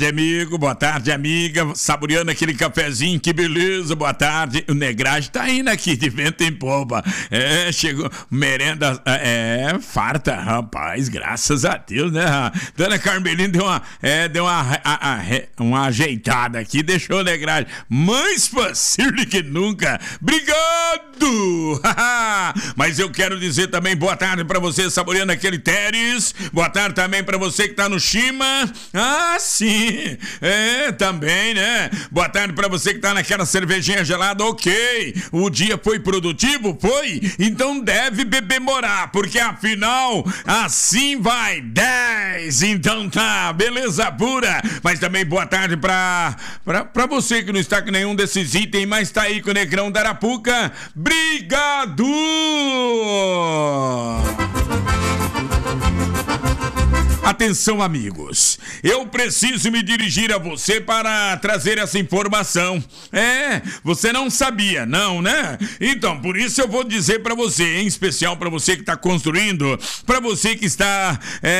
Amigo, boa tarde, amiga, saboreando aquele cafezinho, que beleza, boa tarde. O Negragem tá indo aqui de vento em popa. Chegou, merenda, farta, rapaz, graças a Deus, né? Dona Carmelina deu uma ajeitada aqui, deixou o Negragem mais fácil que nunca. Obrigado! Mas eu quero dizer também boa tarde pra você, saboreando aquele Teres. Boa tarde também pra você que tá no Shima. Ah, sim. Também, né? Boa tarde pra você que tá naquela cervejinha gelada, ok. O dia foi produtivo? Foi? Então deve bebemorar, porque afinal, assim vai, 10. Então tá, beleza pura. Mas também boa tarde pra você que não está com nenhum desses itens, mas tá aí com o Negrão da Arapuca. Obrigado! Atenção, amigos, eu preciso me dirigir a você para trazer essa informação. Você não sabia, não, né? Então, por isso eu vou dizer para você, em especial para você que está construindo, para você que está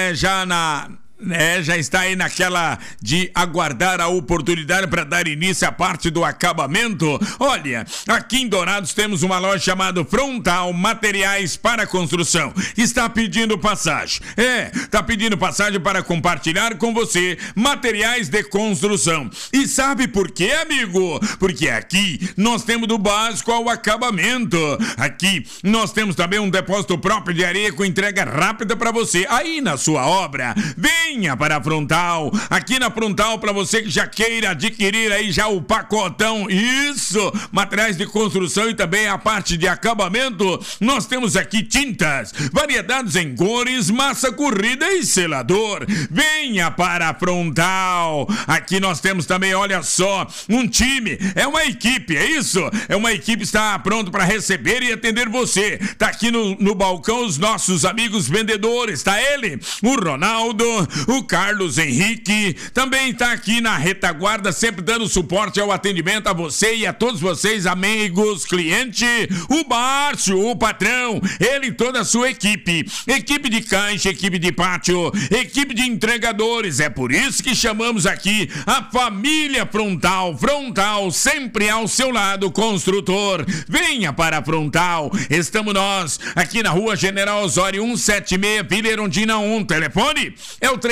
já está aí naquela de aguardar a oportunidade para dar início à parte do acabamento. Olha, aqui em Dourados temos uma loja chamada Frontal Materiais para Construção. Está pedindo passagem. Está pedindo passagem para compartilhar com você materiais de construção. E sabe por quê, amigo? Porque aqui nós temos do básico ao acabamento. Aqui nós temos também um depósito próprio de areia com entrega rápida para você aí na sua obra. Venha para a Frontal, aqui na Frontal, para você que já queira adquirir aí já o pacotão, isso, materiais de construção e também a parte de acabamento. Nós temos aqui tintas, variedades em cores, massa corrida e selador. Venha para a Frontal, aqui nós temos também, olha só, um time, é uma equipe, é isso? É uma equipe que está pronto para receber e atender você. Tá aqui no balcão os nossos amigos vendedores, tá ele, o Ronaldo, o Carlos Henrique, também está aqui na retaguarda, sempre dando suporte ao atendimento a você e a todos vocês, amigos, cliente, o Márcio, o patrão, ele e toda a sua equipe de caixa, equipe de pátio, equipe de entregadores. É por isso que chamamos aqui a família Frontal, sempre ao seu lado, construtor. Venha para a Frontal, estamos nós aqui na Rua General Osório 176, Vila Erundina 1, telefone é o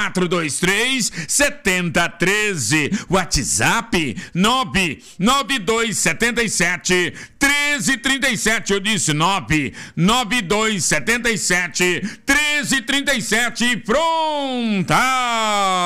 3423-7013, WhatsApp 99277-1337, eu disse 99277-1337, Frontal.